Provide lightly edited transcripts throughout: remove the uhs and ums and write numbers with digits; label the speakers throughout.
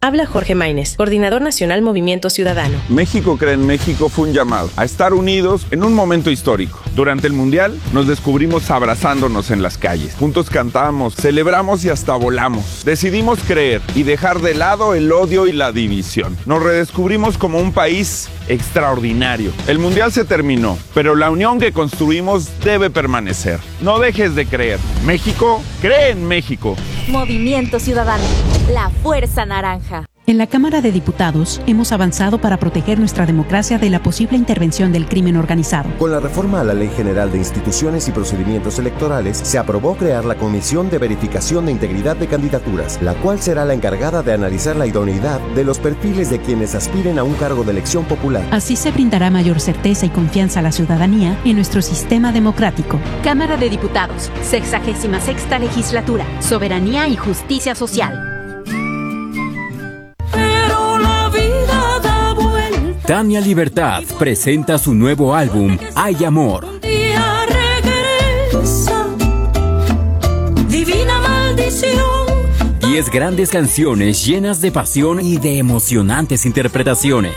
Speaker 1: Habla Jorge Maínez, coordinador nacional Movimiento Ciudadano.
Speaker 2: México cree en México fue un llamado a estar unidos en un momento histórico. Durante el Mundial nos descubrimos abrazándonos en las calles. Juntos cantamos, celebramos y hasta volamos. Decidimos creer y dejar de lado el odio y la división. Nos redescubrimos como un país extraordinario. El Mundial se terminó, pero la unión que construimos debe permanecer. No dejes de creer. México cree en México.
Speaker 3: Movimiento Ciudadano, la fuerza naranja.
Speaker 4: En la Cámara de Diputados hemos avanzado para proteger nuestra democracia de la posible intervención del crimen organizado.
Speaker 5: Con la reforma a la Ley General de Instituciones y Procedimientos Electorales, se aprobó crear la Comisión de Verificación de Integridad de Candidaturas, la cual será la encargada de analizar la idoneidad de los perfiles de quienes aspiren a un cargo de elección popular.
Speaker 4: Así se brindará mayor certeza y confianza a la ciudadanía en nuestro sistema democrático.
Speaker 3: Cámara de Diputados, 66ª Legislatura, Soberanía y Justicia Social.
Speaker 6: Tania Libertad presenta su nuevo álbum, Hay Amor.
Speaker 7: Divina maldición.
Speaker 6: 10 grandes canciones llenas de pasión y de emocionantes interpretaciones.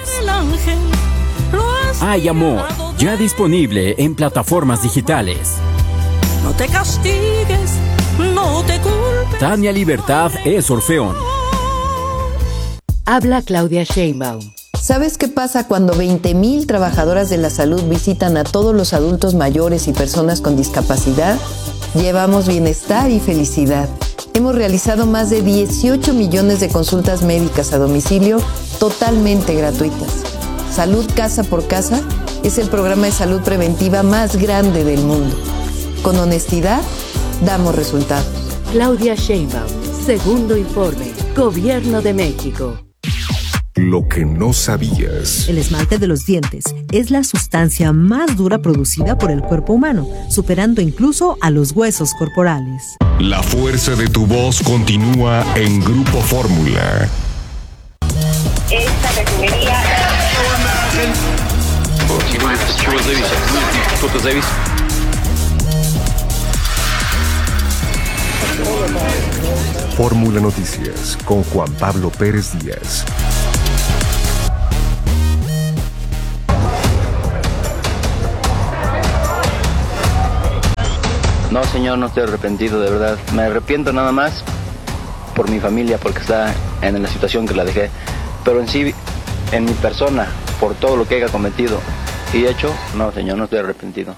Speaker 6: Hay Amor, ya disponible en plataformas digitales.
Speaker 7: No te castigues, no te culpes.
Speaker 6: Tania Libertad es Orfeón.
Speaker 8: Habla Claudia Sheinbaum.
Speaker 9: ¿Sabes qué pasa cuando 20,000 trabajadoras de la salud visitan a todos los adultos mayores y personas con discapacidad? Llevamos bienestar y felicidad. Hemos realizado más de 18 millones de consultas médicas a domicilio totalmente gratuitas. Salud Casa por Casa es el programa de salud preventiva más grande del mundo. Con honestidad, damos resultados.
Speaker 8: Claudia Sheinbaum, segundo informe, Gobierno de México.
Speaker 10: Lo que no sabías.
Speaker 11: El esmalte de los dientes es la sustancia más dura producida por el cuerpo humano, superando incluso a los huesos corporales.
Speaker 10: La fuerza de tu voz continúa en Grupo Fórmula.
Speaker 12: Esta refinería...
Speaker 10: Fórmula Noticias con Juan Pablo Pérez Díaz.
Speaker 13: No, señor, no estoy arrepentido, de verdad. Me arrepiento nada más por mi familia, porque está en la situación que la dejé. Pero en sí, en mi persona, por todo lo que haya cometido y hecho, no, señor, no estoy arrepentido.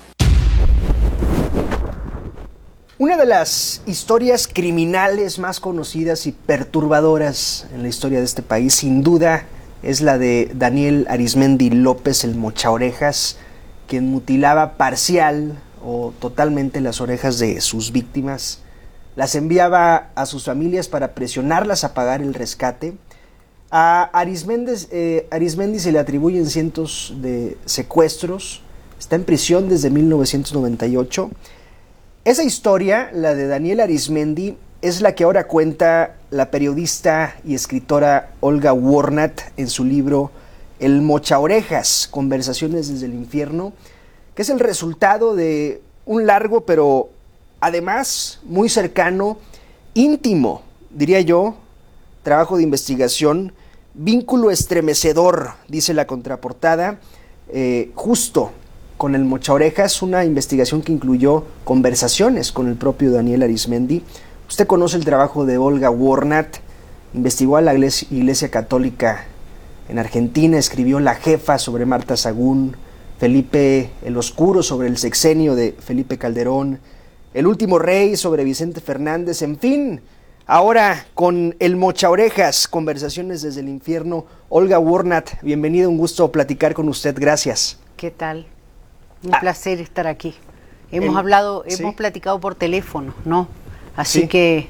Speaker 14: Una de las historias criminales más conocidas y perturbadoras en la historia de este país, sin duda, es la de Daniel Arizmendi López, el Mochaorejas, quien mutilaba parcial o totalmente las orejas de sus víctimas, las enviaba a sus familias para presionarlas a pagar el rescate. A Arizmendi se le atribuyen cientos de secuestros, está en prisión desde 1998. Esa historia, la de Daniel Arizmendi, es la que ahora cuenta la periodista y escritora Olga Warnat en su libro El Mochaorejas, Conversaciones desde el Infierno, que es el resultado de un largo, pero además muy cercano, íntimo, diría yo, trabajo de investigación, vínculo estremecedor, dice la contraportada, justo con el Mochaorejas, una investigación que incluyó conversaciones con el propio Daniel Arizmendi. Usted conoce el trabajo de Olga Warnat, investigó a la Iglesia Católica en Argentina, escribió La Jefa sobre Marta Sagún, Felipe el Oscuro sobre el sexenio de Felipe Calderón, El Último Rey sobre Vicente Fernández, en fin. Ahora con el Mochaorejas, Conversaciones desde el Infierno. Olga Warnat, bienvenida, un gusto platicar con usted, gracias.
Speaker 15: ¿Qué tal? Un placer estar aquí. Hemos platicado por teléfono, ¿no? Así que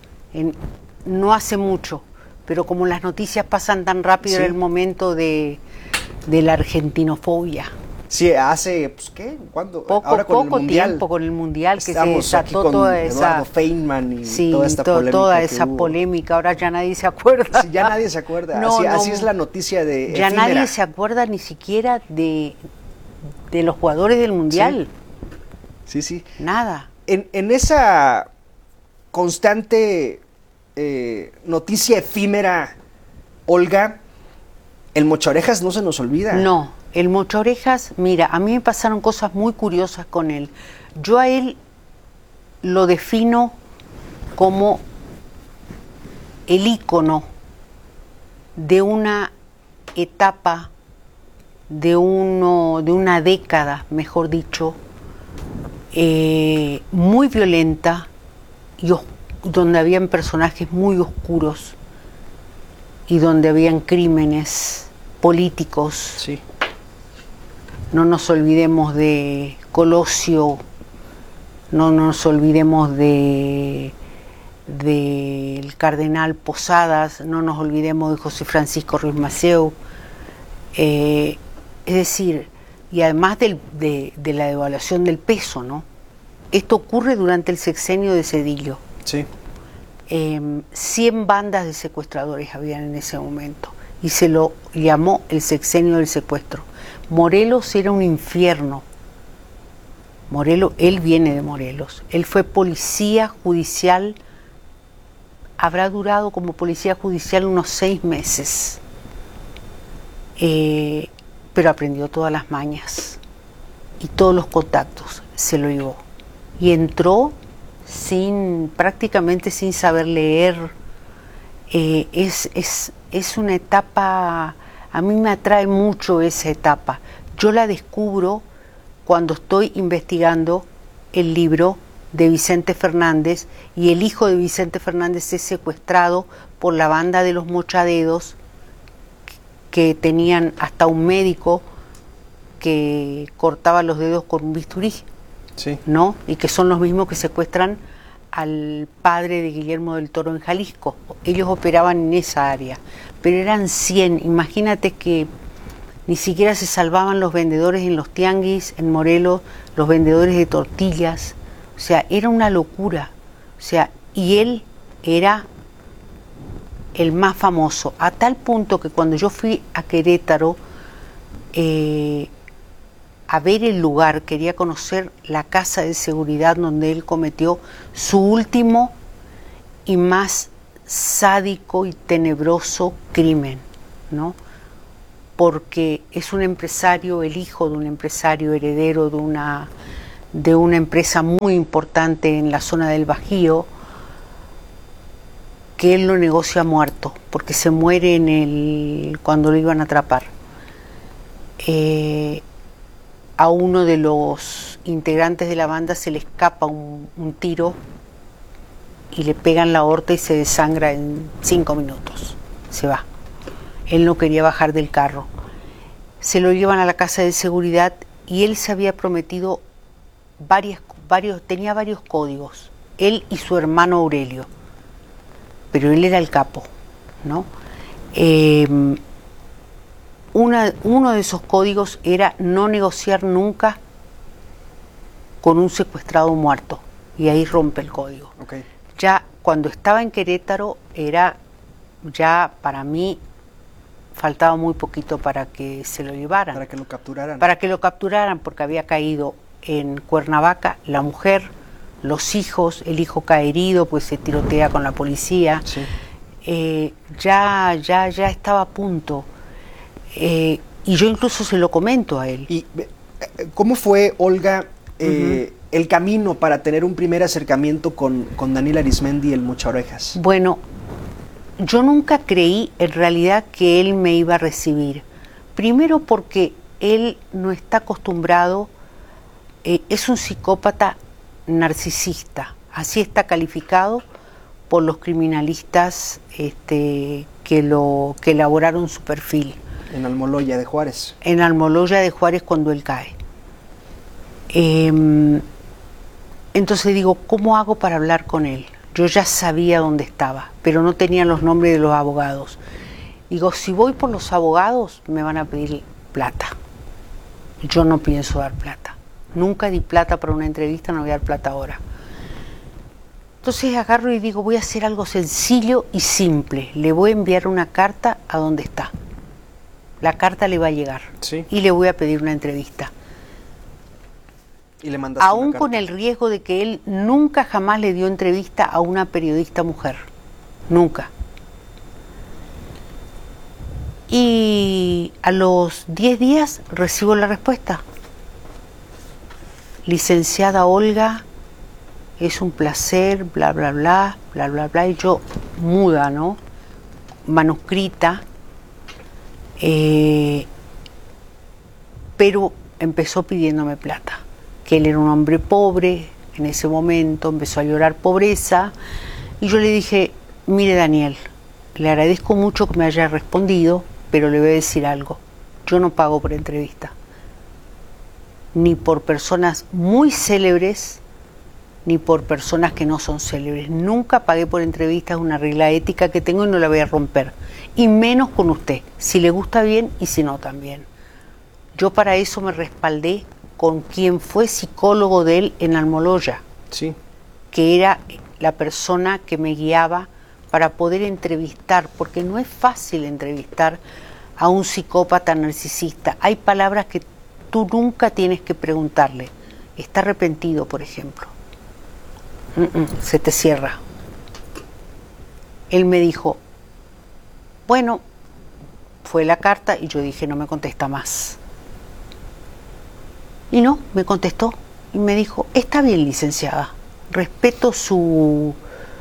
Speaker 15: no hace mucho, pero como las noticias pasan tan rápido, era el momento de la argentinofobia.
Speaker 14: Sí, hace, pues, ¿qué? ¿Cuándo?
Speaker 15: Ahora con el Mundial. Con el Mundial, que se desató toda esa...
Speaker 14: Feynman y toda esta polémica.
Speaker 15: Toda esa polémica, ahora ya nadie se acuerda.
Speaker 14: Sí, ya nadie se acuerda, así es la noticia de
Speaker 15: ya
Speaker 14: efímera.
Speaker 15: Nadie se acuerda ni siquiera de los jugadores del Mundial.
Speaker 14: Sí.
Speaker 15: Nada.
Speaker 14: En esa constante noticia efímera Olga, el Mochaorejas no se nos olvida.
Speaker 15: No, el Mochaorejas, mira, a mí me pasaron cosas muy curiosas con él. Yo a él lo defino como el ícono de una etapa, de una década, mejor dicho, muy violenta y donde habían personajes muy oscuros y donde habían crímenes políticos.
Speaker 14: Sí.
Speaker 15: No nos olvidemos de Colosio, no nos olvidemos del cardenal Posadas, no nos olvidemos de José Francisco Ruiz Maceo. Es decir, y además de la devaluación del peso, ¿no? Esto ocurre durante el sexenio de Zedillo.
Speaker 14: Sí.
Speaker 15: 100 bandas de secuestradores habían en ese momento y se lo llamó el sexenio del secuestro. Morelos era un infierno. Morelos, él viene de Morelos. Él fue policía judicial, habrá durado como policía judicial unos 6 meses. Pero aprendió todas las mañas y todos los contactos se lo llevó. Y entró prácticamente sin saber leer. Es una etapa, a mí me atrae mucho esa etapa. Yo la descubro cuando estoy investigando el libro de Vicente Fernández, y el hijo de Vicente Fernández es secuestrado por la banda de los Mochadedos, que tenían hasta un médico que cortaba los dedos con un bisturí,
Speaker 14: sí,
Speaker 15: ¿no? Y que son los mismos que secuestran al padre de Guillermo del Toro en Jalisco. Ellos operaban en esa área, pero eran 100. Imagínate que ni siquiera se salvaban los vendedores en los tianguis, en Morelos, los vendedores de tortillas. O sea, era una locura. O sea, y él era el más famoso, a tal punto que cuando yo fui a Querétaro a ver el lugar, quería conocer la casa de seguridad donde él cometió su último y más sádico y tenebroso crimen, ¿no? Porque es un empresario, el hijo de un empresario heredero de una empresa muy importante en la zona del Bajío, que él lo negocia muerto, porque se muere cuando lo iban a atrapar. A uno de los integrantes de la banda se le escapa un tiro y le pegan la aorta y se desangra en 5 minutos. Se va. Él no quería bajar del carro. Se lo llevan a la casa de seguridad y él se había prometido tenía varios códigos, él y su hermano Aurelio, pero él era el capo, ¿no? Uno de esos códigos era no negociar nunca con un secuestrado muerto, y ahí rompe el código.
Speaker 14: Okay.
Speaker 15: Ya cuando estaba en Querétaro ya para mí faltaba muy poquito para que se lo llevaran.
Speaker 14: Para que lo capturaran.
Speaker 15: Para que lo capturaran, porque había caído en Cuernavaca la mujer, los hijos, el hijo cae herido, pues se tirotea con la policía.
Speaker 14: Sí.
Speaker 15: Ya estaba a punto. Y yo incluso se lo comento a él.
Speaker 14: ¿Y cómo fue, Olga, el camino para tener un primer acercamiento con Daniel Arizmendi, el Mochaorejas?
Speaker 15: Bueno, yo nunca creí en realidad que él me iba a recibir. Primero porque él no está acostumbrado, es un psicópata narcisista, así está calificado por los criminalistas que elaboraron su perfil.
Speaker 14: En Almoloya de Juárez.
Speaker 15: En Almoloya de Juárez cuando él cae. Entonces digo, ¿cómo hago para hablar con él? Yo ya sabía dónde estaba, pero no tenía los nombres de los abogados. Digo, si voy por los abogados, me van a pedir plata. Yo no pienso dar plata. Nunca di plata para una entrevista, no voy a dar plata ahora. Entonces agarro y digo, voy a hacer algo sencillo y simple. Le voy a enviar una carta a donde está. La carta le va a llegar.
Speaker 14: Sí.
Speaker 15: Y le voy a pedir una entrevista.
Speaker 14: Y le mandaste
Speaker 15: aún
Speaker 14: una carta.
Speaker 15: Con el riesgo de que él nunca jamás le dio entrevista a una periodista mujer. Nunca. Y a los 10 días recibo la respuesta. Licenciada Olga, es un placer, bla, bla, bla, bla, bla, bla. Y yo, muda, ¿no? Manuscrita. Pero empezó pidiéndome plata. Que él era un hombre pobre en ese momento, empezó a llorar pobreza. Y yo le dije, mire Daniel, le agradezco mucho que me haya respondido, pero le voy a decir algo. Yo no pago por entrevista. Ni por personas muy célebres, ni por personas que no son célebres. Nunca pagué por entrevistas, es una regla ética que tengo y no la voy a romper. Y menos con usted, si le gusta bien y si no también. Yo para eso me respaldé con quien fue psicólogo de él en Almoloya,
Speaker 14: sí,
Speaker 15: que era la persona que me guiaba para poder entrevistar, porque no es fácil entrevistar a un psicópata narcisista. Hay palabras que tú nunca tienes que preguntarle. ¿Está arrepentido, por ejemplo? Se te cierra. Él me dijo, bueno, fue la carta y yo dije, no me contesta más. Y no, me contestó y me dijo, está bien, licenciada, respeto sus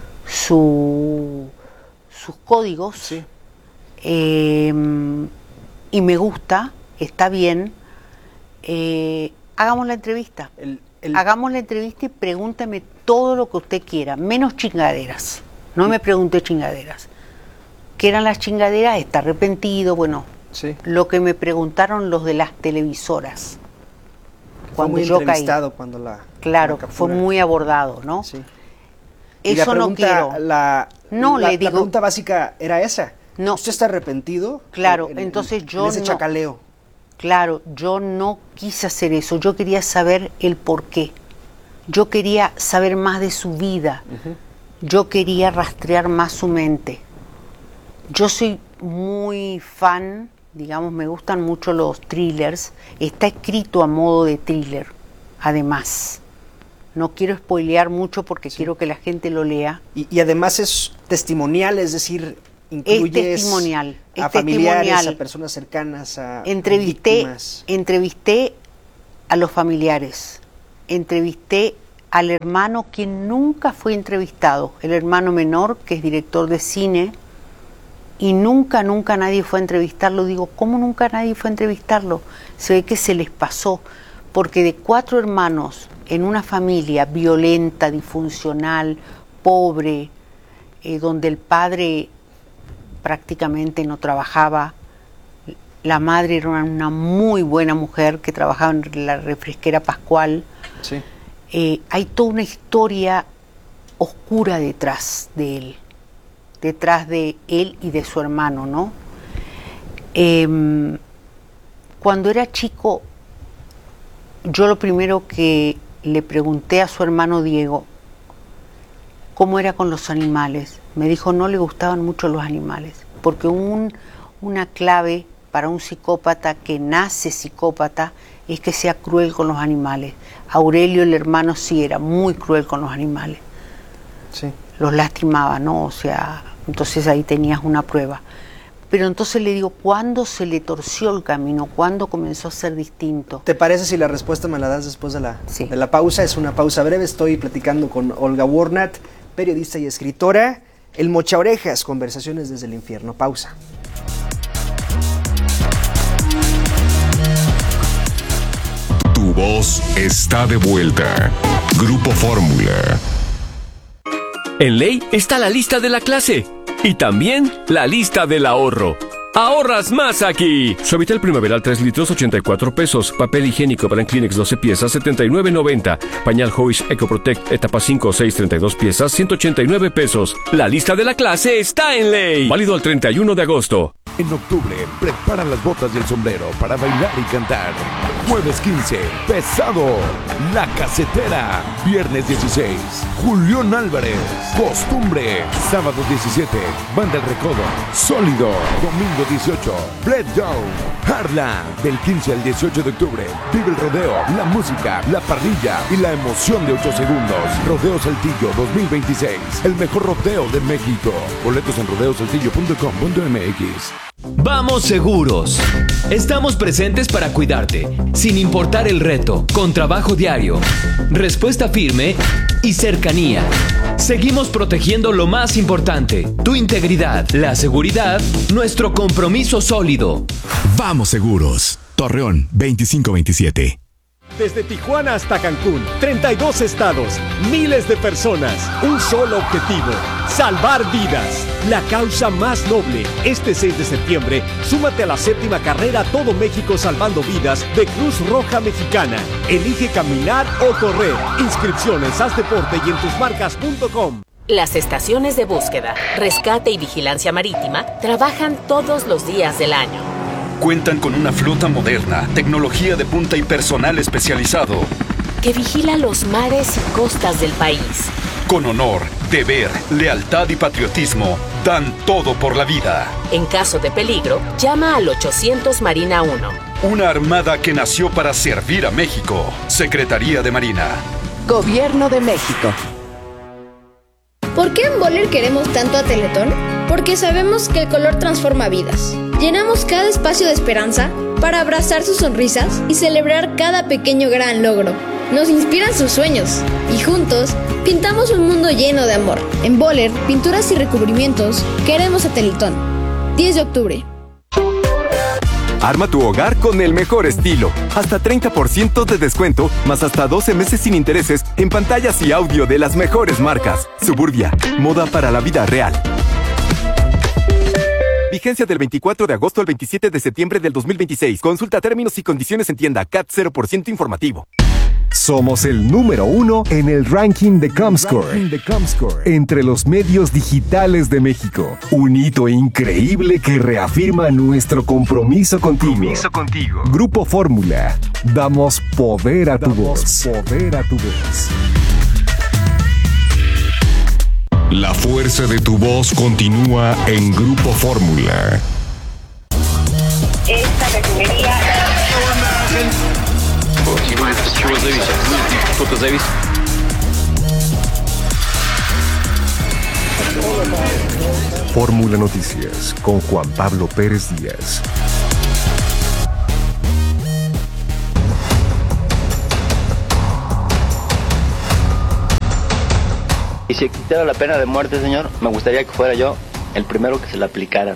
Speaker 15: códigos,
Speaker 14: sí,
Speaker 15: y me gusta, está bien, hagamos la entrevista. Hagamos la entrevista y pregúntame todo lo que usted quiera, menos chingaderas. No me pregunte chingaderas. ¿Qué eran las chingaderas? Está arrepentido, bueno,
Speaker 14: sí,
Speaker 15: lo que me preguntaron los de las televisoras. Cuando
Speaker 14: fue muy
Speaker 15: yo
Speaker 14: entrevistado
Speaker 15: caí.
Speaker 14: Cuando la
Speaker 15: claro, fue muy abordado, ¿no?
Speaker 14: Sí.
Speaker 15: Eso
Speaker 14: la
Speaker 15: no quiero.
Speaker 14: La pregunta básica era esa.
Speaker 15: No.
Speaker 14: ¿Usted está arrepentido?
Speaker 15: Claro, entonces yo
Speaker 14: en ese chacaleo.
Speaker 15: Claro, yo no quise hacer eso. Yo quería saber el por qué. Yo quería saber más de su vida. Yo quería rastrear más su mente. Yo soy muy fan, digamos, me gustan mucho los thrillers. Está escrito a modo de thriller, además. No quiero spoilear mucho porque quiero que la gente lo lea.
Speaker 14: Y además es testimonial, es decir, incluyes a familiares, a personas cercanas, a víctimas.
Speaker 15: Entrevisté a los familiares, entrevisté al hermano quien nunca fue entrevistado, el hermano menor que es director de cine, y nunca nadie fue a entrevistarlo. Digo, ¿cómo nunca nadie fue a entrevistarlo? Se ve que se les pasó, porque de 4 hermanos en una familia violenta, disfuncional, pobre, donde el padre prácticamente no trabajaba, la madre era una muy buena mujer que trabajaba en la refresquera Pascual.
Speaker 14: Sí.
Speaker 15: Hay toda una historia oscura detrás de él y de su hermano, ¿no? Cuando era chico, yo lo primero que le pregunté a su hermano Diego, ¿cómo era con los animales? Me dijo, no le gustaban mucho los animales, porque una clave para un psicópata que nace psicópata es que sea cruel con los animales. Aurelio, el hermano, sí era muy cruel con los animales.
Speaker 14: Sí.
Speaker 15: Los lastimaba, ¿no? O sea, entonces ahí tenías una prueba. Pero entonces le digo, ¿cuándo se le torció el camino? ¿Cuándo comenzó a ser distinto?
Speaker 14: ¿Te parece si la respuesta me la das después de la pausa? Es una pausa breve. Estoy platicando con Olga Warnat, periodista y escritora. El Mochaorejas, conversaciones desde el infierno. Pausa.
Speaker 10: Tu voz está de vuelta. Grupo Fórmula.
Speaker 16: En Ley está la lista de la clase y también la lista del ahorro. ¡Ahorras más aquí! Suavitel Primaveral 3 litros, 84 pesos. Papel higiénico para Kleenex 12 piezas, 79.90. Pañal Hoish EcoProtect etapa 5 o 6, 32 piezas, 189 pesos. La lista de la clase está en Ley. Válido al 31 de agosto.
Speaker 17: En octubre, prepara las botas y el sombrero para bailar y cantar. Jueves 15, Pesado, La Casetera. Viernes 16, Julián Álvarez, Costumbre. Sábado 17, Banda El Recodo, Sólido. Domingo 18, Bled Down, Harlan. Del 15 al 18 de octubre, vive el rodeo, la música, la parrilla y la emoción de 8 segundos. Rodeo Saltillo 2026, el mejor rodeo de México. Boletos en rodeosaltillo.com.mx.
Speaker 18: Vamos seguros. Estamos presentes para cuidarte, sin importar el reto, con trabajo diario, respuesta firme y cercanía. Seguimos protegiendo lo más importante, tu integridad, la seguridad, nuestro compromiso sólido.
Speaker 19: Vamos seguros. Torreón 2527.
Speaker 20: Desde Tijuana hasta Cancún, 32 estados, miles de personas, un solo objetivo, salvar vidas. La causa más noble. Este 6 de septiembre, súmate a la 7ª carrera Todo México Salvando Vidas de Cruz Roja Mexicana. Elige caminar o correr. Inscripciones, haz deporte y en tusmarcas.com.
Speaker 1: Las estaciones de búsqueda, rescate y vigilancia marítima trabajan todos los días del año.
Speaker 21: Cuentan con una flota moderna, tecnología de punta y personal especializado
Speaker 1: que vigila los mares y costas del país.
Speaker 21: Con honor, deber, lealtad y patriotismo, dan todo por la vida.
Speaker 1: En caso de peligro, llama al 800 Marina 1.
Speaker 21: Una armada que nació para servir a México. Secretaría de Marina.
Speaker 8: Gobierno de México.
Speaker 22: ¿Por qué en Boller queremos tanto a Teletón? Porque sabemos que el color transforma vidas. Llenamos cada espacio de esperanza para abrazar sus sonrisas y celebrar cada pequeño gran logro. Nos inspiran sus sueños y juntos pintamos un mundo lleno de amor. En Boller, pinturas y recubrimientos, queremos a Teletón. 10 de octubre.
Speaker 23: Arma tu hogar con el mejor estilo. Hasta 30% de descuento, más hasta 12 meses sin intereses en pantallas y audio de las mejores marcas. Suburbia, moda para la vida real. Vigencia del 24 de agosto al 27 de septiembre del 2026. Consulta términos y condiciones en tienda. CAT 0% informativo.
Speaker 24: Somos el número 1 en el ranking de Comscore, entre los medios digitales de México. Un hito increíble que reafirma nuestro compromiso contigo. Grupo Fórmula. Damos poder a tu voz.
Speaker 10: La fuerza de tu voz continúa en Grupo Fórmula.
Speaker 12: Esta refinería...
Speaker 24: Fórmula Noticias con Juan Pablo Pérez Díaz.
Speaker 13: Y si quitara la pena de muerte, señor, me gustaría que fuera yo el primero que se la aplicara.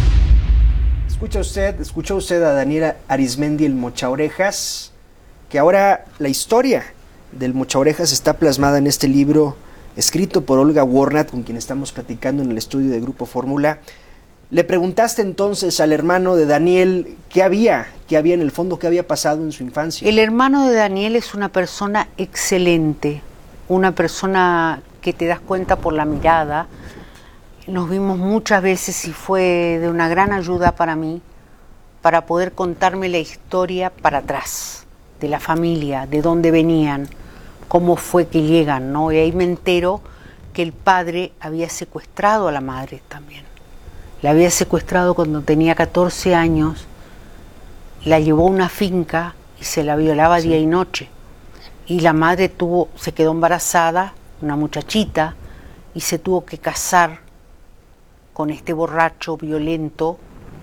Speaker 14: Escucha usted a Daniel Arizmendi, el Mochaorejas, que ahora la historia del Mochaorejas está plasmada en este libro escrito por Olga Warnat, con quien estamos platicando en el estudio de Grupo Fórmula. Le preguntaste entonces al hermano de Daniel qué había en el fondo, qué había pasado en su infancia.
Speaker 15: El hermano de Daniel es una persona excelente, una persona que te das cuenta por la mirada. Nos vimos muchas veces y fue de una gran ayuda para mí, para poder contarme la historia para atrás, de la familia, de dónde venían, cómo fue que llegan, ¿no? Y ahí me entero que el padre había secuestrado a la madre también. La había secuestrado cuando tenía 14 años, la llevó a una finca y se la violaba día y noche. Y la madre se quedó embarazada, una muchachita, y se tuvo que casar con este borracho violento,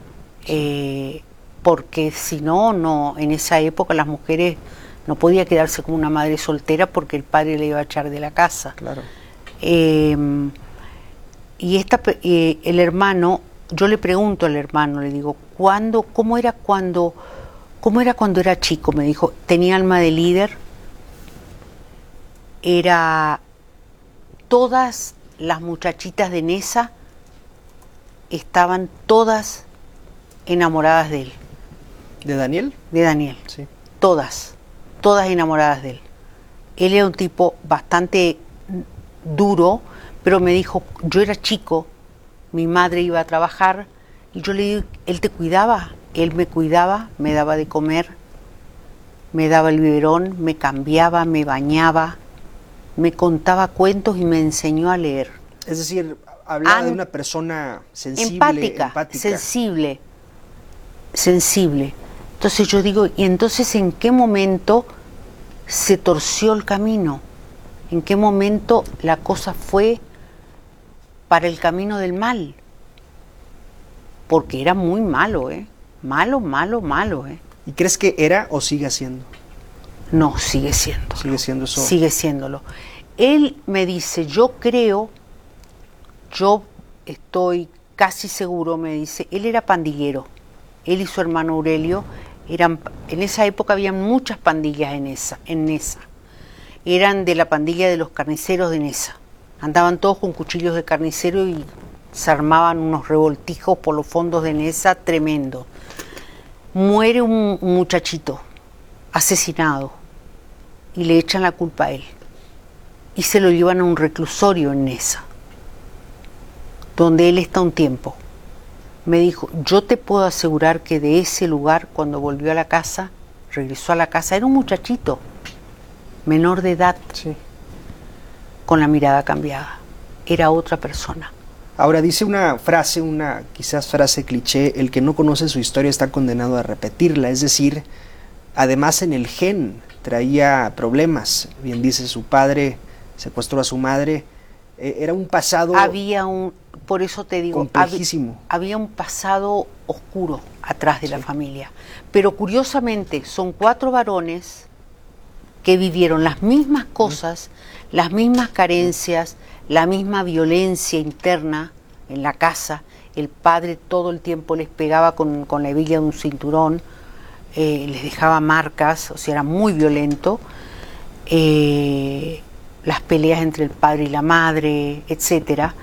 Speaker 15: porque si no, en esa época las mujeres no podía quedarse como una madre soltera porque el padre le iba a echar de la casa. Claro. Y el hermano, yo le pregunto al hermano, le digo, ¿cómo era cuando era chico? Me dijo, tenía alma de líder, todas las muchachitas de Nesa estaban todas enamoradas de él.
Speaker 14: ¿De Daniel?
Speaker 15: De Daniel,
Speaker 14: sí.
Speaker 15: Todas enamoradas de él. Él era un tipo bastante duro, pero me dijo, yo era chico, mi madre iba a trabajar, y yo le digo, él te cuidaba, él me cuidaba, me daba de comer, me daba el biberón, me cambiaba, me bañaba, me contaba cuentos y me enseñó a leer.
Speaker 14: Es decir, hablaba de una persona sensible,
Speaker 15: empática. Sensible. Entonces yo digo, ¿y entonces en qué momento se torció el camino? ¿En qué momento la cosa fue para el camino del mal? porque era muy malo, malo, malo, malo.
Speaker 14: ¿Y crees que era o sigue siendo?
Speaker 15: No, sigue siendo.
Speaker 14: Sigue siendo eso.
Speaker 15: Sigue siéndolo. Él me dice, yo estoy casi seguro, me dice, él era pandillero. Él y su hermano Aurelio en esa época había muchas pandillas en Nesa. Eran de la pandilla de los carniceros de Nesa. Andaban todos con cuchillos de carnicero y se armaban unos revoltijos por los fondos de Nesa tremendo. Muere un muchachito asesinado y le echan la culpa a él. Y se lo llevan a un reclusorio en Nesa, donde él está un tiempo. Me dijo, yo te puedo asegurar que de ese lugar, cuando volvió a la casa, regresó a la casa, era un muchachito, menor de edad,
Speaker 14: sí,
Speaker 15: con la mirada cambiada. Era otra persona.
Speaker 14: Ahora dice una frase, quizás frase cliché, el que no conoce su historia está condenado a repetirla, es decir, además en el gen traía problemas, bien dice, su padre secuestró a su madre, era un pasado...
Speaker 15: Por eso te digo,
Speaker 14: complejísimo.
Speaker 15: Había un pasado oscuro atrás de la familia. Pero curiosamente son 4 varones que vivieron las mismas cosas, las mismas carencias, la misma violencia interna en la casa. El padre todo el tiempo les pegaba con la hebilla de un cinturón, les dejaba marcas, o sea, era muy violento. Las peleas entre el padre y la madre, etcétera.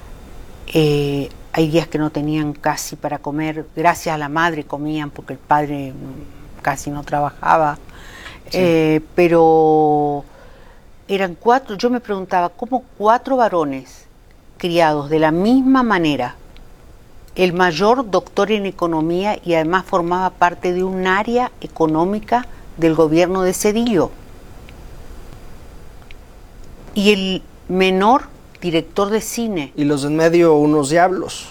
Speaker 15: Hay días que no tenían casi para comer, gracias a la madre comían porque el padre casi no trabajaba, sí. Pero eran 4, yo me preguntaba, ¿cómo 4 varones criados de la misma manera? El mayor doctor en economía y además formaba parte de un área económica del gobierno de Zedillo. Y el menor director de cine.
Speaker 14: Y los de en medio unos diablos.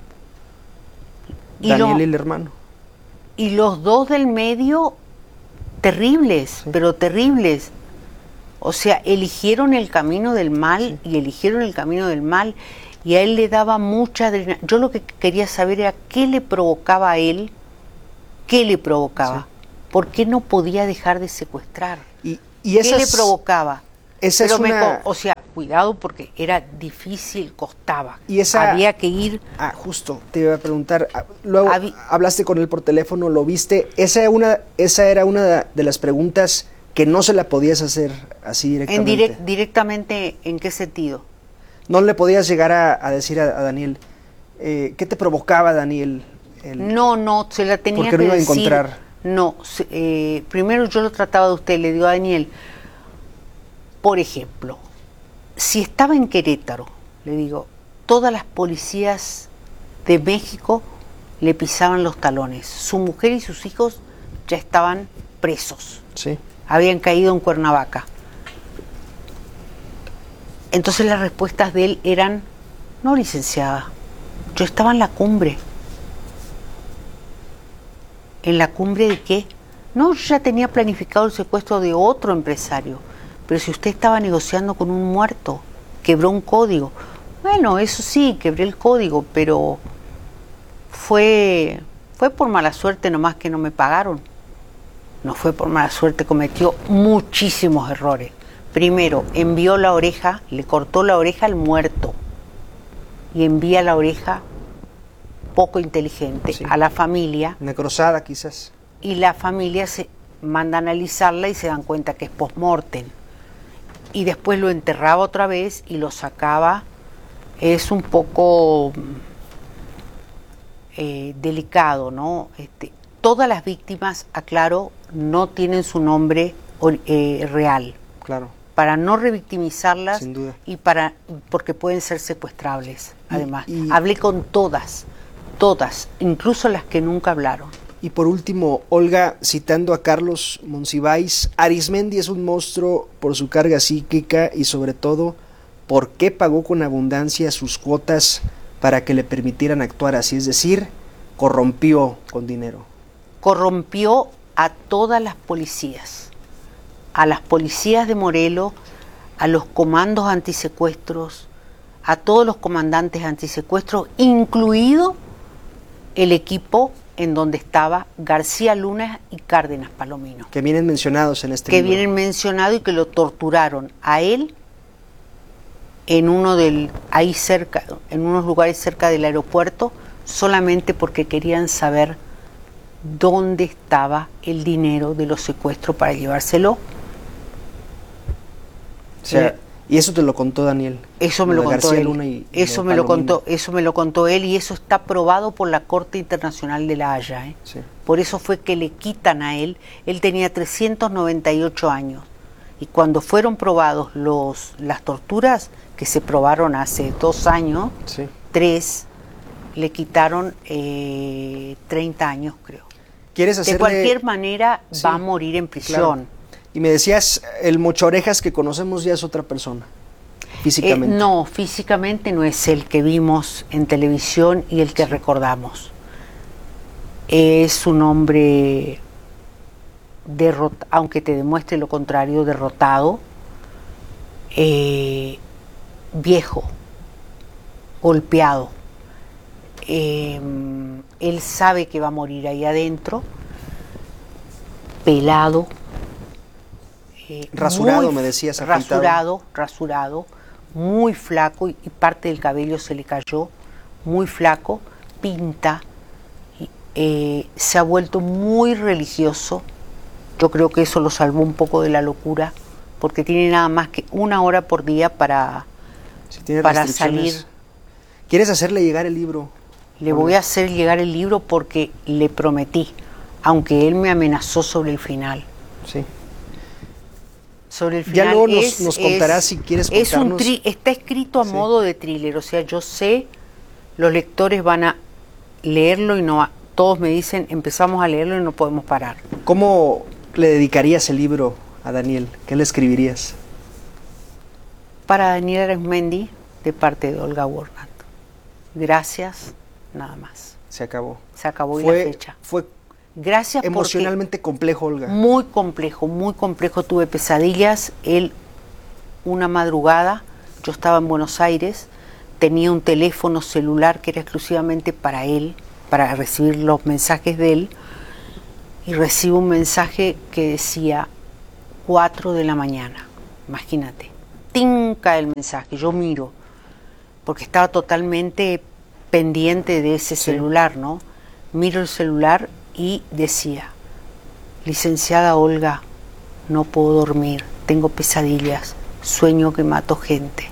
Speaker 14: Daniel y el hermano.
Speaker 15: Y los 2 del medio terribles, sí, pero terribles. O sea, eligieron el camino del mal, sí, y eligieron el camino del mal y a él le daba mucha adrenalina. Yo lo que quería saber era qué le provocaba a él, qué le provocaba, sí, por qué no podía dejar de secuestrar.
Speaker 14: ¿Qué
Speaker 15: le provocaba?
Speaker 14: Esa
Speaker 15: pero
Speaker 14: es una...
Speaker 15: o sea, cuidado porque era difícil, costaba.
Speaker 14: Y
Speaker 15: había que ir...
Speaker 14: justo, te iba a preguntar, luego hablaste con él por teléfono, lo viste, esa era una de las preguntas que no se la podías hacer así directamente.
Speaker 15: ¿Directamente en qué sentido?
Speaker 14: No le podías llegar a decir a Daniel, ¿qué te provocaba, Daniel?
Speaker 15: No, se la tenía que decir.
Speaker 14: ¿Por qué no iba a encontrar?
Speaker 15: No, primero yo lo trataba de usted, le digo a Daniel, por ejemplo, si estaba en Querétaro, le digo, todas las policías de México le pisaban los talones. Su mujer y sus hijos ya estaban presos.
Speaker 14: Sí.
Speaker 15: Habían caído en Cuernavaca. Entonces las respuestas de él eran, no, licenciada, yo estaba en la cumbre. ¿En la cumbre de qué? No, yo ya tenía planificado el secuestro de otro empresario. Pero si usted estaba negociando con un muerto, quebró un código. Bueno, eso sí, quebré el código, pero fue por mala suerte nomás que no me pagaron. No fue por mala suerte, cometió muchísimos errores. Primero, envió la oreja, le cortó la oreja al muerto y envía la oreja poco inteligente, sí, a la familia.
Speaker 14: Necrosada quizás.
Speaker 15: Y la familia se manda a analizarla y se dan cuenta que es post-mortem. Y después lo enterraba otra vez y lo sacaba. Es un poco delicado, ¿no? Todas las víctimas, aclaro, no tienen su nombre real.
Speaker 14: Claro.
Speaker 15: Para no revictimizarlas.
Speaker 14: Sin duda.
Speaker 15: Y porque pueden ser secuestrables, además. Hablé con todas, incluso las que nunca hablaron.
Speaker 14: Y por último, Olga, citando a Carlos Monsiváis, Arizmendi es un monstruo por su carga psíquica y sobre todo, ¿por qué pagó con abundancia sus cuotas para que le permitieran actuar así? Es decir, corrompió con dinero.
Speaker 15: Corrompió a todas las policías, a las policías de Morelos, a los comandos antisecuestros, a todos los comandantes antisecuestros, incluido el equipo en donde estaba García Luna y Cárdenas Palomino.
Speaker 14: Que vienen mencionados en este libro.
Speaker 15: Que vienen mencionados y que lo torturaron a él en unos lugares cerca del aeropuerto, solamente porque querían saber dónde estaba el dinero de los secuestros para llevárselo.
Speaker 14: O sea, y eso te lo contó Daniel.
Speaker 15: Eso me lo contó él. Eso me lo contó él, y eso está probado por la Corte Internacional de La Haya.
Speaker 14: Sí.
Speaker 15: Por eso fue que le quitan a él. Él tenía 398 años. Y cuando fueron probados las torturas, que se probaron hace 2 años, 3, le quitaron 30 años, creo.
Speaker 14: ¿Quieres hacerle...
Speaker 15: De cualquier manera, va a morir en prisión.
Speaker 14: Claro. Y me decías, el Mochaorejas que conocemos ya es otra persona, físicamente.
Speaker 15: No, físicamente no es el que vimos en televisión y el que recordamos. Es un hombre derrotado, aunque te demuestre lo contrario, derrotado, viejo, golpeado. Él sabe que va a morir ahí adentro, pelado,
Speaker 14: rasurado, me decías,
Speaker 15: rasurado, muy flaco, y parte del cabello se le cayó, muy flaco, pinta, se ha vuelto muy religioso. Yo creo que eso lo salvó un poco de la locura, porque tiene nada más que 1 hora por día para salir.
Speaker 14: ¿Quieres hacerle llegar el libro?
Speaker 15: Le voy a hacer llegar el libro porque le prometí, aunque él me amenazó sobre el final.
Speaker 14: Sí.
Speaker 15: Sobre el final.
Speaker 14: Ya luego nos contarás si quieres contarnos.
Speaker 15: Está escrito a modo de thriller, o sea, yo sé, los lectores van a leerlo y todos me dicen, empezamos a leerlo y no podemos parar.
Speaker 14: ¿Cómo le dedicarías el libro a Daniel? ¿Qué le escribirías?
Speaker 15: Para Daniel Arismendi, de parte de Olga Warnat. Gracias, nada más.
Speaker 14: Se acabó.
Speaker 15: Se acabó y la fecha.
Speaker 14: Fue
Speaker 15: gracias
Speaker 14: emocionalmente complejo, Olga.
Speaker 15: Muy complejo. Tuve pesadillas. Una madrugada, yo estaba en Buenos Aires, tenía un teléfono celular que era exclusivamente para él, para recibir los mensajes de él, y recibo un mensaje que decía 4 de la mañana. Imagínate. Tinca el mensaje, yo miro, porque estaba totalmente pendiente de ese celular, ¿no? Miro el celular y decía: licenciada Olga, no puedo dormir, tengo pesadillas, sueño que mato gente.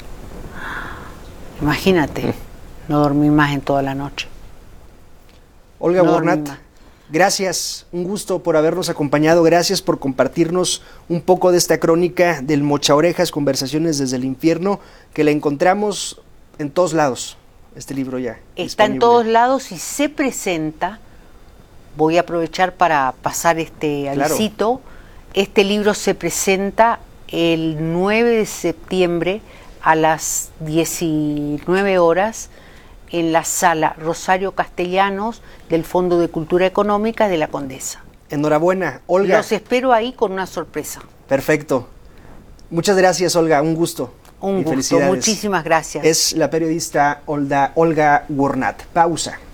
Speaker 15: Imagínate, no dormí más en toda la noche.
Speaker 14: Olga Warnat, gracias, un gusto por habernos acompañado, gracias por compartirnos un poco de esta crónica del Mochaorejas, Conversaciones desde el Infierno, que la encontramos en todos lados, este libro ya.
Speaker 15: Está disponible en todos lados y se presenta, voy a aprovechar para pasar este avisito, este libro se presenta el 9 de septiembre a las 19 horas en la sala Rosario Castellanos del Fondo de Cultura Económica de la Condesa.
Speaker 14: Enhorabuena, Olga.
Speaker 15: Los espero ahí con una sorpresa.
Speaker 14: Perfecto. Muchas gracias, Olga, un gusto.
Speaker 15: Un gusto, muchísimas gracias.
Speaker 14: Es la periodista Olga Warnat. Pausa.